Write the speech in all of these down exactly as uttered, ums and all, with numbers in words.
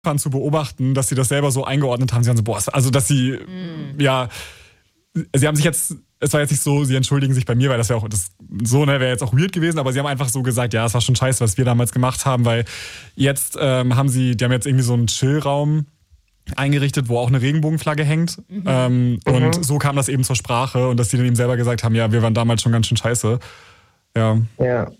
fand zu beobachten, dass sie das selber so eingeordnet haben. Sie waren so, boah, also dass sie, mm. ja, sie haben sich jetzt, es war jetzt nicht so, sie entschuldigen sich bei mir, weil das wäre auch, das so, ne, wäre jetzt auch weird gewesen, aber sie haben einfach so gesagt, ja, es war schon scheiße, was wir damals gemacht haben, weil jetzt ähm, haben sie, die haben jetzt irgendwie so einen Chillraum eingerichtet, wo auch eine Regenbogenflagge hängt. Mhm. Ähm, mhm. Und so kam das eben zur Sprache und dass die dann eben selber gesagt haben, ja, wir waren damals schon ganz schön scheiße. Ja. Ja.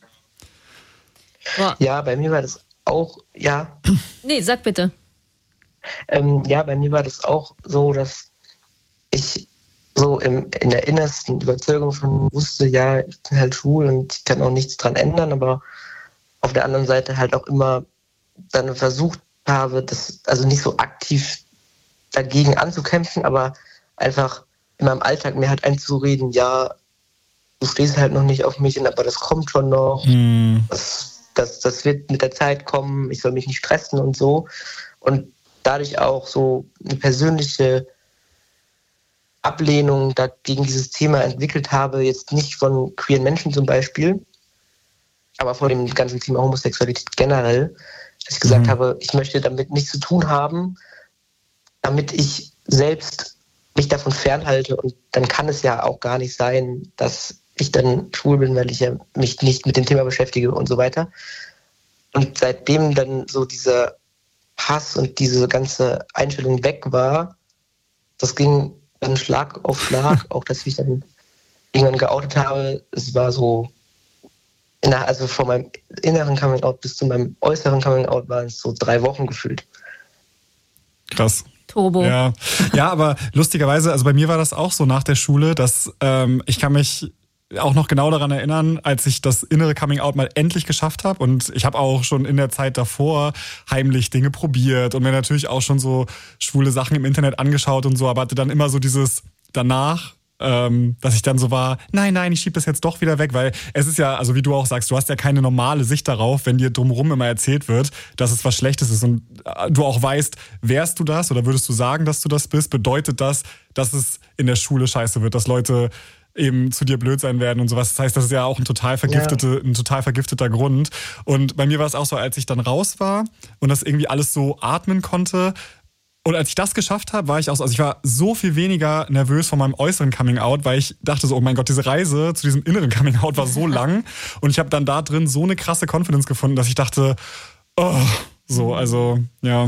Ja, bei mir war das auch, ja. Nee, sag bitte. Ähm, ja, bei mir war das auch so, dass ich so im, in der innersten Überzeugung schon wusste, ja, ich bin halt schwul und ich kann auch nichts dran ändern, aber auf der anderen Seite halt auch immer dann versucht habe, das also nicht so aktiv dagegen anzukämpfen, aber einfach in meinem Alltag mir halt einzureden, ja, du stehst halt noch nicht auf mich, aber das kommt schon noch, mm. das, das, das wird mit der Zeit kommen, ich soll mich nicht stressen und so. Und dadurch auch so eine persönliche Ablehnung gegen dieses Thema entwickelt habe, jetzt nicht von queeren Menschen zum Beispiel, aber von dem ganzen Thema Homosexualität generell, dass ich gesagt mhm. habe, ich möchte damit nichts zu tun haben, damit ich selbst mich davon fernhalte und dann kann es ja auch gar nicht sein, dass ich dann schwul bin, weil ich ja mich nicht mit dem Thema beschäftige und so weiter. Und seitdem dann so dieser Hass und diese ganze Einstellung weg war, das ging dann Schlag auf Schlag, auch dass ich dann irgendwann geoutet habe. Es war so, in der, also von meinem inneren Coming-out bis zu meinem äußeren Coming-out waren es so drei Wochen gefühlt. Krass. Turbo. Ja. Ja, aber lustigerweise, also bei mir war das auch so nach der Schule, dass ähm, ich kann mich auch noch genau daran erinnern, als ich das innere Coming-out mal endlich geschafft habe. Und ich habe auch schon in der Zeit davor heimlich Dinge probiert und mir natürlich auch schon so schwule Sachen im Internet angeschaut und so, aber hatte dann immer so dieses danach, ähm, dass ich dann so war, nein, nein, ich schiebe das jetzt doch wieder weg, weil es ist ja, also wie du auch sagst, du hast ja keine normale Sicht darauf, wenn dir drumherum immer erzählt wird, dass es was Schlechtes ist und du auch weißt, wärst du das oder würdest du sagen, dass du das bist, bedeutet das, dass es in der Schule scheiße wird, dass Leute eben zu dir blöd sein werden und sowas. Das heißt, das ist ja auch ein total vergiftete, ja. ein total vergifteter Grund. Und bei mir war es auch so, als ich dann raus war und das irgendwie alles so atmen konnte. Und als ich das geschafft habe, war ich auch so, also ich war so viel weniger nervös vor meinem äußeren Coming-out, weil ich dachte so, oh mein Gott, diese Reise zu diesem inneren Coming-out war so lang. Und ich habe dann da drin so eine krasse Confidence gefunden, dass ich dachte, oh, so, also, ja.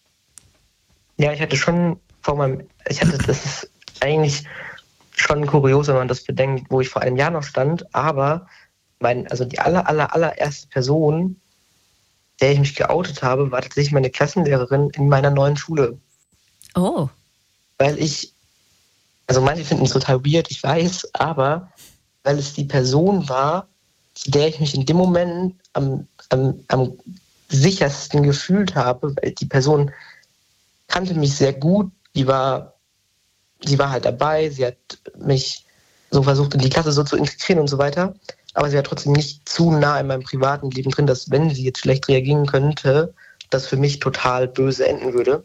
Ja, ich hatte schon vor meinem, ich hatte, das ist eigentlich schon kurios, wenn man das bedenkt, wo ich vor einem Jahr noch stand, aber mein, also die aller, aller, allererste Person, der ich mich geoutet habe, war tatsächlich meine Klassenlehrerin in meiner neuen Schule. Oh. Weil ich, also manche finden es total weird, ich weiß, aber weil es die Person war, zu der ich mich in dem Moment am, am, am sichersten gefühlt habe, weil die Person kannte mich sehr gut, die war Sie war halt dabei, sie hat mich so versucht, in die Klasse so zu integrieren und so weiter. Aber sie war trotzdem nicht zu nah in meinem privaten Leben drin, dass, wenn sie jetzt schlecht reagieren könnte, das für mich total böse enden würde.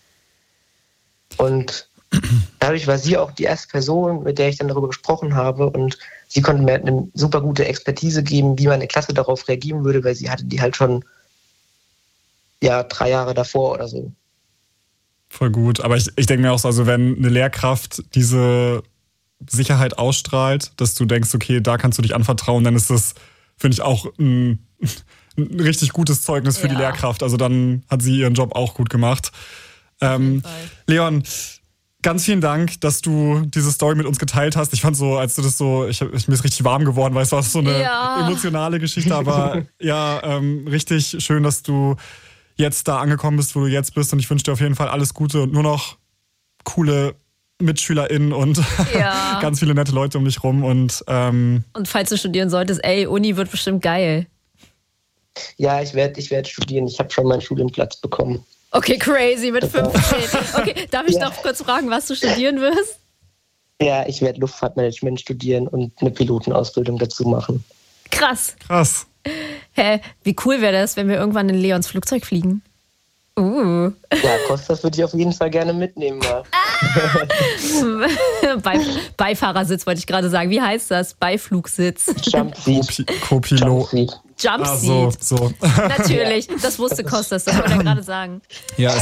Und dadurch war sie auch die erste Person, mit der ich dann darüber gesprochen habe. Und sie konnte mir eine super gute Expertise geben, wie meine Klasse darauf reagieren würde, weil sie hatte die halt schon ja, drei Jahre davor oder so. Voll gut. Aber ich, ich denke mir auch so, also wenn eine Lehrkraft diese Sicherheit ausstrahlt, dass du denkst, okay, da kannst du dich anvertrauen, dann ist das, finde ich, auch ein, ein richtig gutes Zeugnis für ja. die Lehrkraft. Also dann hat sie ihren Job auch gut gemacht. Ähm, Leon, ganz vielen Dank, dass du diese Story mit uns geteilt hast. Ich fand so, als du das so, ich, ich mir ist richtig warm geworden, weil es war so eine ja. emotionale Geschichte, aber ja, ähm, richtig schön, dass du jetzt da angekommen bist, wo du jetzt bist und ich wünsche dir auf jeden Fall alles Gute und nur noch coole MitschülerInnen und ja. ganz viele nette Leute um dich rum und ähm und falls du studieren solltest, ey, Uni wird bestimmt geil. Ja, ich werde ich werd studieren. Ich habe schon meinen Studienplatz bekommen. Okay, crazy, mit fünfzehn. Okay, darf ich ja. noch kurz fragen, was du studieren wirst? Ja, ich werde Luftfahrtmanagement studieren und eine Pilotenausbildung dazu machen. Krass. Krass. Hä, wie cool wäre das, wenn wir irgendwann in Leons Flugzeug fliegen? Uh. Ja, Kostas würde ich auf jeden Fall gerne mitnehmen. Mal. Ah! Bei, Beifahrersitz wollte ich gerade sagen. Wie heißt das? Beiflugsitz. Jumpseat. Co-Pilot. Jumpseat. Ah, so, so. Natürlich, das wusste Kostas, das wollte er gerade sagen. Ja,